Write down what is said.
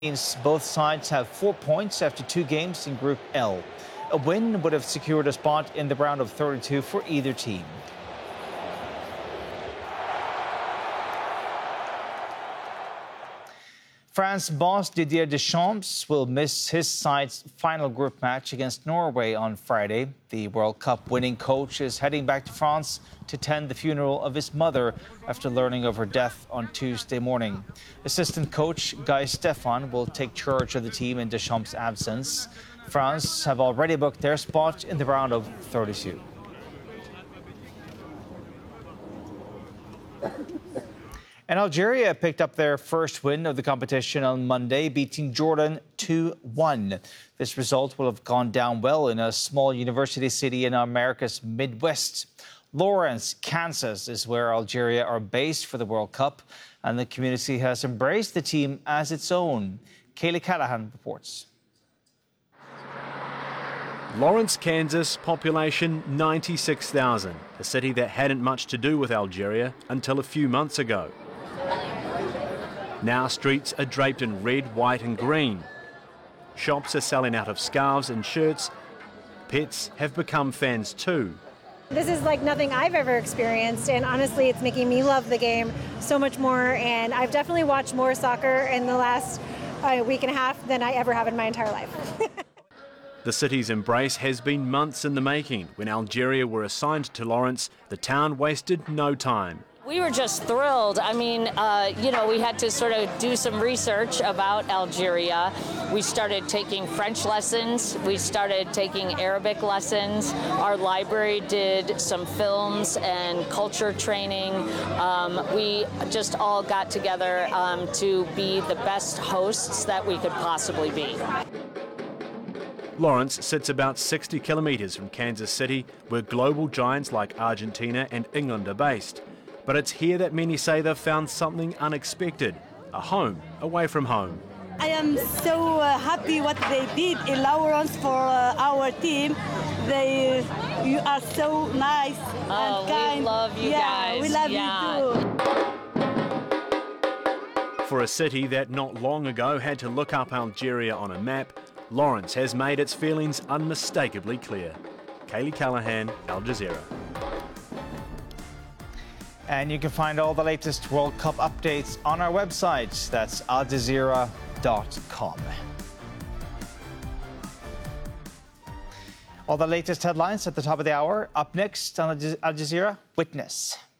Both sides have 4 points after 2 games in Group L. A win would have secured a spot in the round of 32 for either team. France boss Didier Deschamps will miss his side's final group match against Norway on Friday. The World Cup winning coach is heading back to France to attend the funeral of his mother after learning of her death on Tuesday morning. Assistant coach Guy Stefan will take charge of the team in Deschamps' absence. France have already booked their spot in the round of 32. And Algeria picked up their first win of the competition on Monday, beating Jordan 2-1. This result will have gone down well in a small university city in America's Midwest. Lawrence, Kansas is where Algeria are based for the World Cup, and the community has embraced the team as its own. Kaylee Callahan reports. Lawrence, Kansas, population 96,000, a city that hadn't much to do with Algeria until a few months ago. Now streets are draped in red, white and green. Shops are selling out of scarves and shirts. Pets have become fans too. This is like nothing I've ever experienced, and honestly it's making me love the game so much more, and I've definitely watched more soccer in the last week and a half than I ever have in my entire life. The city's embrace has been months in the making. When Algeria were assigned to Lawrence, the town wasted no time. We were just thrilled. I mean, we had to sort of do some research about Algeria. We started taking French lessons. We started taking Arabic lessons. Our library did some films and culture training. We just all got together to be the best hosts that we could possibly be. Lawrence sits about 60 kilometres from Kansas City, where global giants like Argentina and England are based. But it's here that many say they've found something unexpected, a home away from home. I am so happy what they did in Lawrence for our team. You are so nice and kind. We love you guys. We love you too. For a city that not long ago had to look up Algeria on a map, Lawrence has made its feelings unmistakably clear. Kaylee Callahan, Al Jazeera. And you can find all the latest World Cup updates on our website. That's aljazeera.com. All the latest headlines at the top of the hour. Up next on Al Jazeera, Witness.